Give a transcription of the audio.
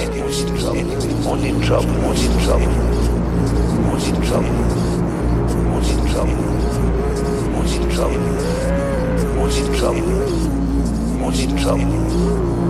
only in trouble, only in trouble, only in trouble, only in trouble, only in trouble, only in trouble, only in trouble.